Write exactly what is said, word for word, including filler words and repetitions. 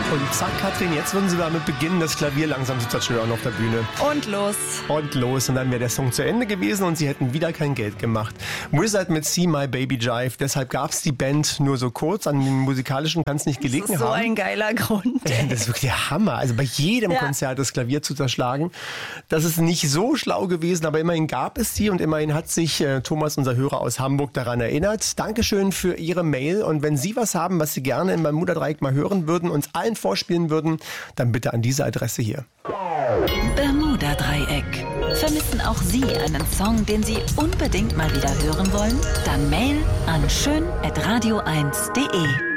Und zack, Katrin, jetzt würden sie damit beginnen, das Klavier langsam zu zerstören auf der Bühne. Und los. Und los. Und dann wäre der Song zu Ende gewesen und sie hätten wieder kein Geld gemacht. Wizard mit See My Baby Jive. Deshalb gab es die Band nur so kurz. An den musikalischen kann es nicht gelegen haben. Das ist so haben. ein geiler Grund. Das ist wirklich der Hammer. Also bei jedem ja. Konzert das Klavier zu zerschlagen. Das ist nicht so schlau gewesen, aber immerhin gab es sie und immerhin hat sich äh, Thomas, unser Hörer aus Hamburg, daran erinnert. Dankeschön für Ihre Mail. Und wenn Sie was haben, was Sie gerne in Bermuda-Dreieck mal hören würden, uns allen vorspielen würden, dann bitte an diese Adresse hier. Bermuda-Dreieck. Vermissen auch Sie einen Song, den Sie unbedingt mal wieder hören wollen? Dann Mail an schön at radio eins punkt de.